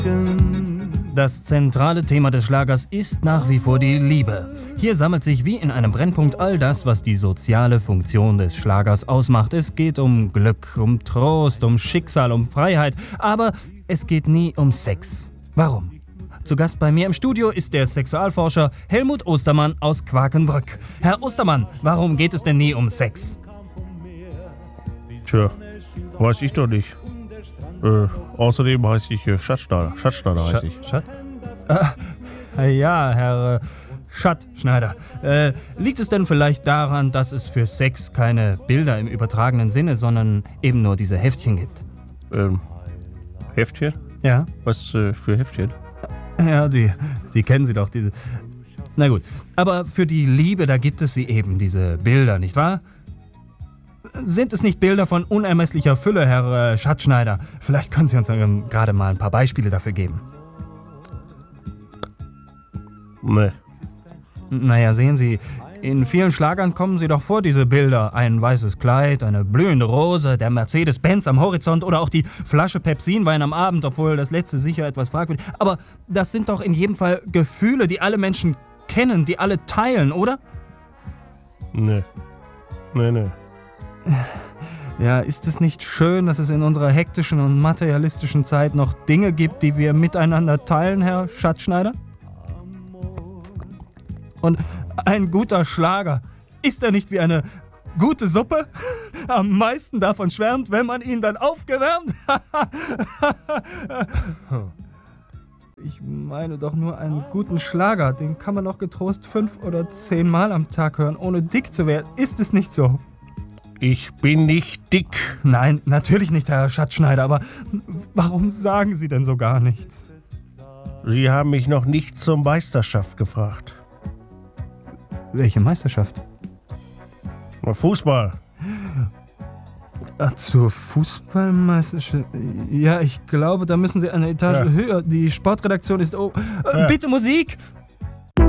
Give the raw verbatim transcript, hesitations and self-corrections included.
Das zentrale Thema des Schlagers ist nach wie vor die Liebe. Hier sammelt sich wie in einem Brennpunkt all das, was die soziale Funktion des Schlagers ausmacht. Es geht um Glück, um Trost, um Schicksal, um Freiheit, aber es geht nie um Sex. Warum? Zu Gast bei mir im Studio ist der Sexualforscher Helmut Ostermann aus Quakenbrück. Herr Ostermann, warum geht es denn nie um Sex? Tja, weiß ich doch nicht. Äh, außerdem heiße ich äh, Schatzschneider. Schatzschneider heiße ich. Schatz? Äh, ja, Herr äh, Schatzschneider. Äh, liegt es denn vielleicht daran, dass es für Sex keine Bilder im übertragenen Sinne, sondern eben nur diese Heftchen gibt? Ähm, Heftchen? Ja. Was äh, für Heftchen? Ja, die, die kennen Sie doch, diese... Na gut, aber für die Liebe, da gibt es sie eben, diese Bilder, nicht wahr? Sind es nicht Bilder von unermesslicher Fülle, Herr äh, Schatzschneider? Vielleicht können Sie uns ähm, gerade mal ein paar Beispiele dafür geben. Nee. Naja, sehen Sie, in vielen Schlagern kommen sie doch vor, diese Bilder. Ein weißes Kleid, eine blühende Rose, der Mercedes-Benz am Horizont oder auch die Flasche Pepsinwein am Abend, obwohl das letzte sicher etwas fragwürdig ist. Aber das sind doch in jedem Fall Gefühle, die alle Menschen kennen, die alle teilen, oder? Nee. Nee, nee. Ja, ist es nicht schön, dass es in unserer hektischen und materialistischen Zeit noch Dinge gibt, die wir miteinander teilen, Herr Schatzschneider? Und ein guter Schlager, ist er nicht wie eine gute Suppe? Am meisten davon schwärmt, wenn man ihn dann aufgewärmt. Ich meine doch nur einen guten Schlager, den kann man doch getrost fünf oder zehn Mal am Tag hören, ohne dick zu werden. Ist es nicht so? Ich bin nicht dick. Nein, natürlich nicht, Herr Schatzschneider, aber warum sagen Sie denn so gar nichts? Sie haben mich noch nicht zur Meisterschaft gefragt. Welche Meisterschaft? Fußball. Ach, zur Fußballmeisterschaft? Ja, ich glaube, da müssen Sie eine Etage Ja. höher. Die Sportredaktion ist... Oh, äh, Ja. Bitte Musik!